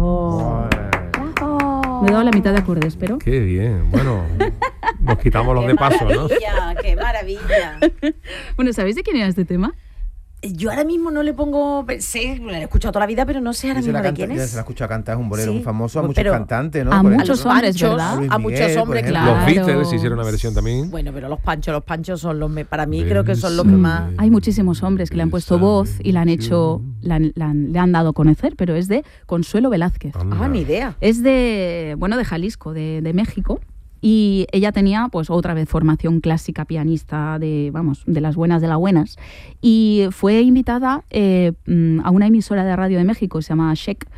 ¡Bravo! Me he dado la mitad de acordes, pero... Qué bien. Bueno, nos quitamos los de paso, ¿no? ¡Qué maravilla! Bueno, ¿sabéis de quién era este tema? Yo ahora mismo no le pongo... Sé, lo he escuchado toda la vida, pero no sé ahora mismo de quién es. Se la he escuchado cantar, es un bolero Sí, muy famoso, a muchos pero cantantes, ¿no? a Por muchos ejemplo, hombres, Panchos, ¿verdad? Luis a Miguel, muchos por hombres, ejemplo. claro. Los Beatles hicieron una versión también. Bueno, pero los panchos son los... Para mí creo que son los que más... Hay muchísimos hombres que le han puesto voz y le han dado a conocer, pero es de Consuelo Velázquez. Ah, ni idea. Es de Jalisco, de México. Y ella tenía, pues, otra vez formación clásica pianista de las buenas de las buenas. Y fue invitada a una emisora de radio de México, se llama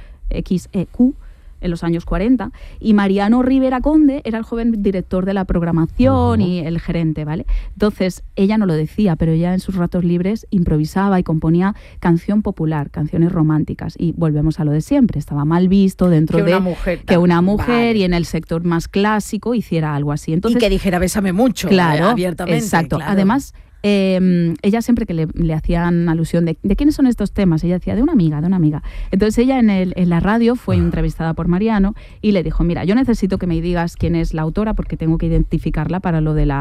XEQ, en los años 40, y Mariano Rivera Conde era el joven director de la programación y el gerente, ¿vale? Entonces, ella no lo decía, pero ella en sus ratos libres improvisaba y componía canción popular, canciones románticas, y volvemos a lo de siempre, estaba mal visto dentro de que una mujer vale. y en el sector más clásico hiciera algo así. Entonces, Y que dijera bésame mucho, claro, abiertamente. exacto. Claro. Además, ella siempre que le hacían alusión de quiénes son estos temas, ella decía de una amiga. Entonces ella en la radio fue entrevistada por Mariano y le dijo, mira, yo necesito que me digas quién es la autora porque tengo que identificarla para lo de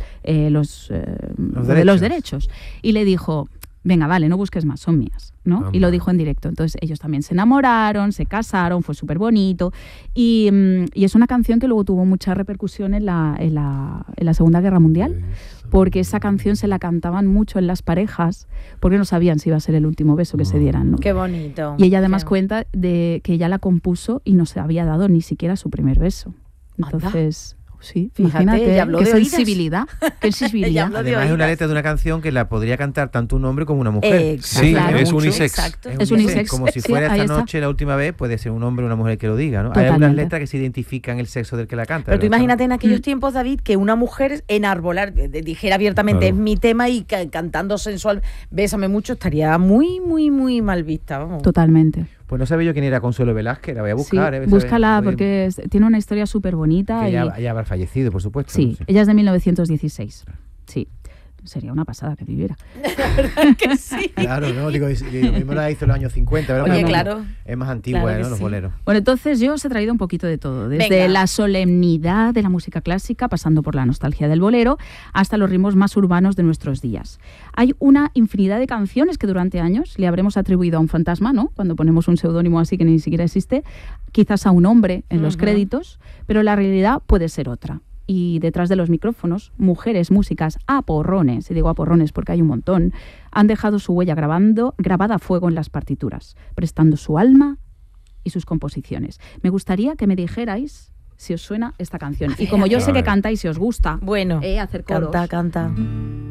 los derechos. Y le dijo, venga, vale, no busques más, son mías, ¿no? Y lo dijo en directo. Entonces ellos también se enamoraron, se casaron, fue súper bonito. Y es una canción que luego tuvo mucha repercusión en la Segunda Guerra Mundial, porque esa canción se la cantaban mucho en las parejas, porque no sabían si iba a ser el último beso que se dieran, ¿no? Qué bonito. Y ella además cuenta de que ella la compuso y no se había dado ni siquiera su primer beso. Entonces... Sí, fíjate, imagínate, ella habló qué de oídas. sensibilidad. Qué sensibilidad. Además es una letra de una canción que la podría cantar tanto un hombre como una mujer. Sí, claro, es mucho. unisex. Exacto. Es unisex. Como si Sí, fuera ahí esta está. noche la última vez, puede ser un hombre o una mujer que lo diga, ¿no? Hay Totalmente. algunas letras que se identifican el sexo del que la canta. Pero tú ¿verdad? imagínate en aquellos tiempos, David, que una mujer dijera abiertamente, Claro. es mi tema, y cantando sensual, bésame mucho, estaría muy, muy, muy mal vista, vamos. Totalmente. Pues no sabía yo quién era Consuelo Velázquez, la voy a buscar. Sí, búscala porque tiene una historia súper bonita. Que y... ya habrá fallecido, por supuesto. Sí, ¿no? ella es de 1916. Sí, sería una pasada que viviera. Que sí. Claro, no, digo, yo mismo la hizo en los años 50, ¿verdad? Oye, Pero claro. Es más antigua, Claro que ¿no? Los sí. boleros. Bueno, entonces yo os he traído un poquito de todo, desde Venga. la solemnidad de la música clásica, pasando por la nostalgia del bolero, hasta los ritmos más urbanos de nuestros días. Hay una infinidad de canciones que durante años le habremos atribuido a un fantasma, ¿no? Cuando ponemos un seudónimo así que ni siquiera existe, quizás a un hombre en los créditos, pero la realidad puede ser otra. Y detrás de los micrófonos, mujeres músicas a porrones, y digo a porrones porque hay un montón, han dejado su huella grabada a fuego en las partituras, prestando su alma y sus composiciones. Me gustaría que me dijerais si os suena esta canción. Y como yo sé que cantáis y os gusta, Bueno, hacer coros. canta.